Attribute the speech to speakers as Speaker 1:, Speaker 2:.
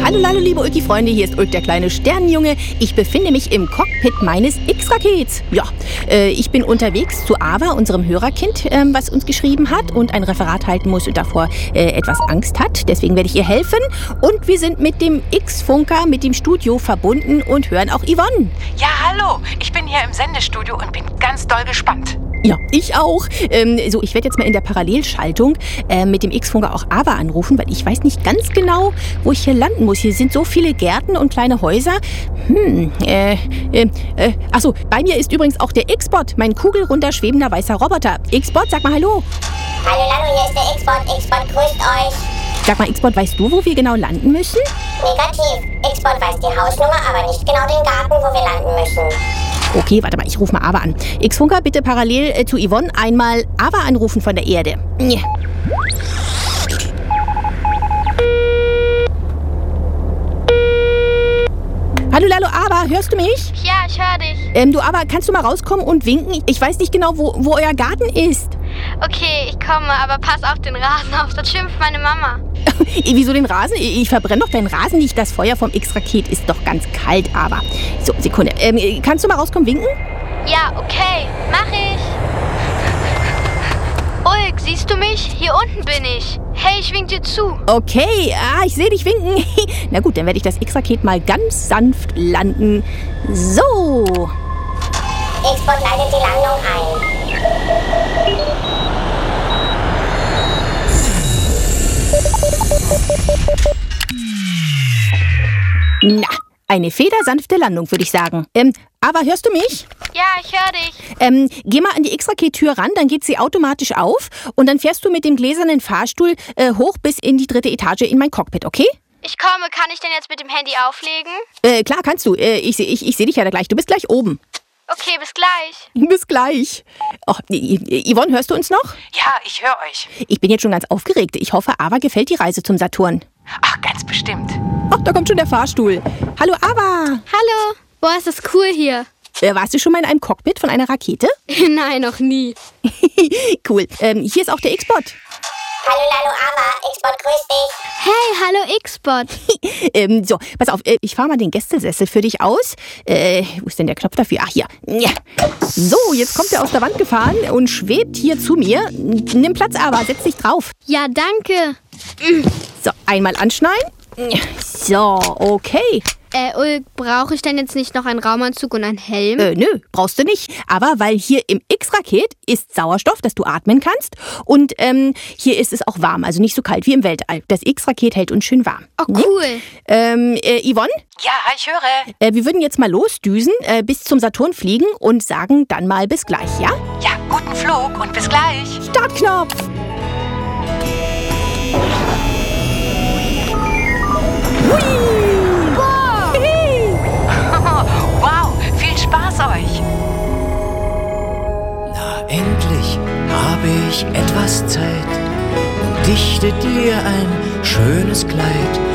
Speaker 1: Hallo, liebe Ulki-Freunde, hier ist Ulk, der kleine Sternenjunge. Ich befinde mich im Cockpit meines X-Rakets. Ja, ich bin unterwegs zu Ava, unserem Hörerkind, was uns geschrieben hat und ein Referat halten muss und davor etwas Angst hat. Deswegen werde ich ihr helfen. Und wir sind mit dem X-Funker, mit dem Studio verbunden und hören auch Yvonne.
Speaker 2: Ja, hallo, ich bin hier im Sendestudio und bin ganz doll gespannt.
Speaker 1: Ja, ich auch. Ich werde jetzt mal in der Parallelschaltung mit dem X-Funker auch Ava anrufen, weil ich weiß nicht ganz genau, wo ich hier landen muss. Hier sind so viele Gärten und kleine Häuser. Achso, bei mir ist übrigens auch der X-Bot, mein kugelrunder schwebender weißer Roboter. X-Bot, sag mal Hallo.
Speaker 3: Hallo, hier ist der X-Bot. X-Bot grüßt euch.
Speaker 1: Sag mal, X-Bot, weißt du, wo wir genau landen müssen?
Speaker 3: Negativ. X-Bot weiß die Hausnummer, aber nicht genau den Garten, wo wir landen müssen.
Speaker 1: Okay, warte mal, ich rufe mal Ava an. X-Funker, bitte parallel zu Yvonne einmal Ava anrufen von der Erde. Ja. Hallo, Ava, hörst du mich?
Speaker 4: Ja, ich höre dich.
Speaker 1: Du, Ava, kannst du mal rauskommen und winken? Ich weiß nicht genau, wo euer Garten ist.
Speaker 4: Okay, ich komme, aber pass auf den Rasen auf, das schimpft meine Mama.
Speaker 1: Wieso den Rasen? Ich verbrenne doch deinen Rasen nicht. Das Feuer vom X-Raket ist doch ganz kalt, aber... So, Sekunde. Kannst du mal rauskommen, winken?
Speaker 4: Ja, okay, mach ich. Ulk, siehst du mich? Hier unten bin ich. Hey, ich wink dir zu.
Speaker 1: Okay, ich sehe dich winken. Na gut, dann werde ich das X-Raket mal ganz sanft landen. So.
Speaker 3: X-Bot leitet die Landung ein.
Speaker 1: Na, eine federsanfte Landung, würde ich sagen. Aber hörst du mich?
Speaker 4: Ja, ich höre dich.
Speaker 1: Geh mal an die X-Raket-Tür ran, dann geht sie automatisch auf und dann fährst du mit dem gläsernen Fahrstuhl hoch bis in die 3. Etage in mein Cockpit, okay?
Speaker 4: Ich komme, kann ich denn jetzt mit dem Handy auflegen?
Speaker 1: Klar, kannst du. Ich seh dich ja da gleich. Du bist gleich oben.
Speaker 4: Okay, bis gleich.
Speaker 1: Bis gleich. Oh, Yvonne, hörst du uns noch?
Speaker 2: Ja, ich höre euch.
Speaker 1: Ich bin jetzt schon ganz aufgeregt. Ich hoffe, Ava gefällt die Reise zum Saturn.
Speaker 2: Ach, ganz bestimmt.
Speaker 1: Ach, da kommt schon der Fahrstuhl. Hallo, Ava.
Speaker 4: Hallo. Boah, ist das cool hier.
Speaker 1: Warst du schon mal in einem Cockpit von einer Rakete?
Speaker 4: Nein, noch nie.
Speaker 1: Cool. Hier ist auch der X-Bot.
Speaker 3: Hallo, Ava. X-Bot grüßt dich.
Speaker 4: Hey, hallo X-Bot.
Speaker 1: So, pass auf, ich fahre mal den Gästesessel für dich aus. Wo ist denn der Knopf dafür? Ach, hier. Ja. So, jetzt kommt er aus der Wand gefahren und schwebt hier zu mir. Nimm Platz, Ava, setz dich drauf.
Speaker 4: Ja, danke.
Speaker 1: So, einmal anschnallen. So, okay.
Speaker 4: Ulk, brauche ich denn jetzt nicht noch einen Raumanzug und einen Helm?
Speaker 1: Nö, brauchst du nicht. Aber weil hier im X-Raket ist Sauerstoff, dass du atmen kannst. Und hier ist es auch warm, also nicht so kalt wie im Weltall. Das X-Raket hält uns schön warm.
Speaker 4: Oh, cool.
Speaker 1: Yvonne?
Speaker 2: Ja, ich höre.
Speaker 1: Wir würden jetzt mal losdüsen, bis zum Saturn fliegen und sagen dann mal bis gleich, ja?
Speaker 2: Ja, guten Flug und bis gleich.
Speaker 1: Startknopf! Hui!
Speaker 2: Wow, viel Spaß euch.
Speaker 5: Na, endlich habe ich etwas Zeit und dichte dir ein schönes Kleid.